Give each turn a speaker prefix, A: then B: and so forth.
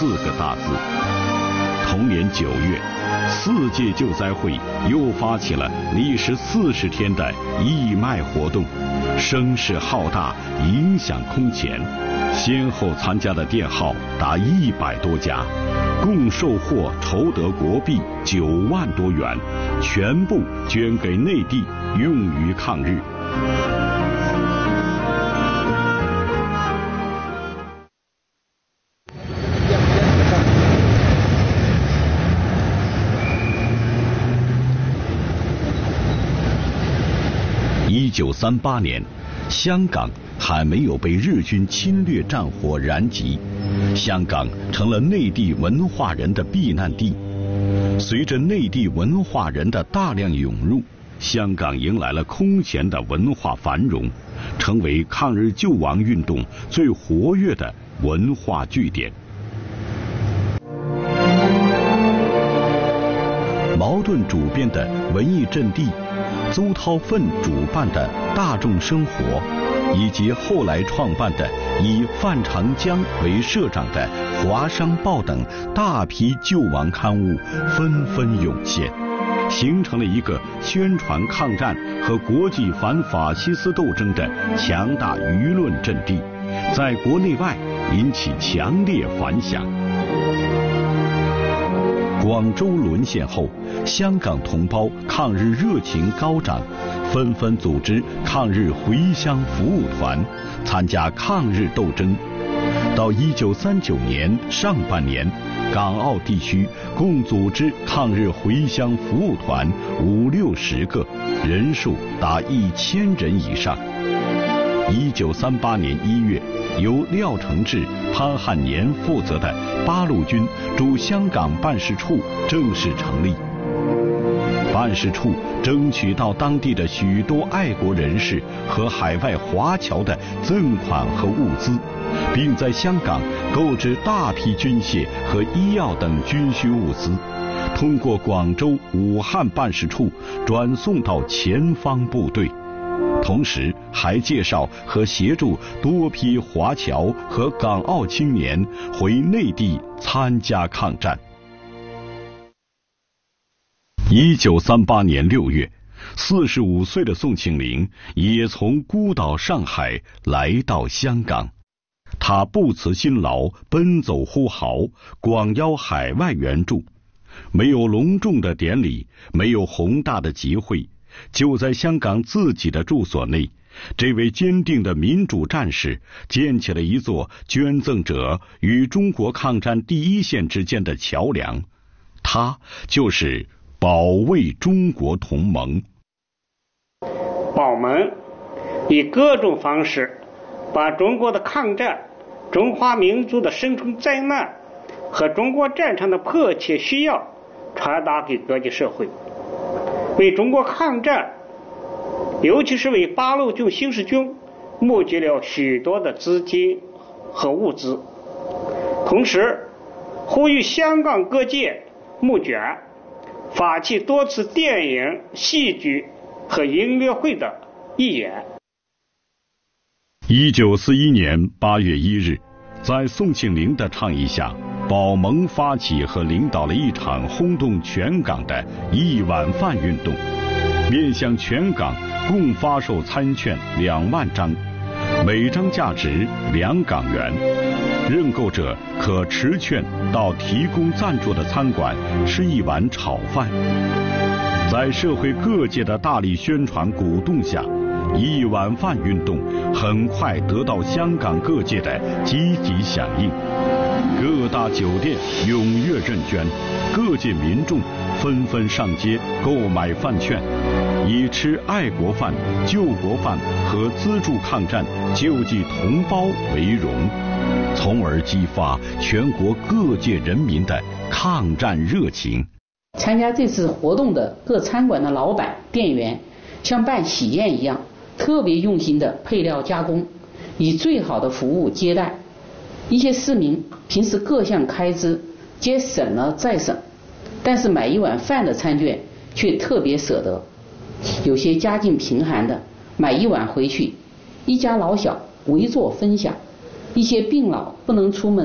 A: 4个大字。同年9月，4届救灾会又发起了历时40天的义卖活动，声势浩大，影响空前。先后参加的店号达100多家，共收获筹得国币9万多元，全部捐给内地，用于抗日。1938年，香港还没有被日军侵略战火燃及，香港成了内地文化人的避难地。随着内地文化人的大量涌入，香港迎来了空前的文化繁荣，成为抗日救亡运动最活跃的文化据点。茅盾主编的文艺阵地，邹韬奋主办的大众生活，以及后来创办的以范长江为社长的华商报等大批救亡刊物纷纷涌现，形成了一个宣传抗战和国际反法西斯斗争的强大舆论阵地，在国内外引起强烈反响。广州沦陷后，香港同胞抗日热情高涨，纷纷组织抗日回乡服务团，参加抗日斗争。到1939年上半年，港澳地区共组织抗日回乡服务团50-60个，人数达1000人以上。1938年1月，由廖承志、潘汉年负责的八路军驻香港办事处正式成立。办事处争取到当地的许多爱国人士和海外华侨的赠款和物资，并在香港购置大批军械和医药等军需物资，通过广州、武汉办事处转送到前方部队。同时还介绍和协助多批华侨和港澳青年回内地参加抗战。1938年6月，45岁的宋庆龄也从孤岛上海来到香港。他不辞辛劳，奔走呼号，广邀海外援助。没有隆重的典礼，没有宏大的集会，就在香港自己的住所内，这位坚定的民主战士建起了一座捐赠者与中国抗战第一线之间的桥梁，他就是保卫中国同盟。
B: 保盟以各种方式把中国的抗战、中华民族的生存灾难和中国战场的迫切需要传达给各级社会，为中国抗战，尤其是为八路军新四军募集了许多的资金和物资，同时呼吁香港各界募捐，发起多次电影、戏剧和音乐会的义演。
A: 1941年8月1日，在宋庆龄的倡议下，保盟发起和领导了一场轰动全港的1碗饭运动，面向全港共发售餐券2万张，每张价值2港元，认购者可持券到提供赞助的餐馆吃1碗炒饭。在社会各界的大力宣传鼓动下，1碗饭运动很快得到香港各界的积极响应，各大酒店踊跃认捐，各界民众纷纷上街购买饭券，以吃爱国饭、救国饭和资助抗战、救济同胞为荣，从而激发全国各界人民的抗战热情。
C: 参加这次活动的各餐馆的老板、店员像办喜宴一样，特别用心的配料加工，以最好的服务接待。一些市民平时各项开支皆省了再省，但是买1碗饭的餐券却特别舍得。有些家境贫寒的买1碗回去，一家老小围坐分享；一些病老不能出门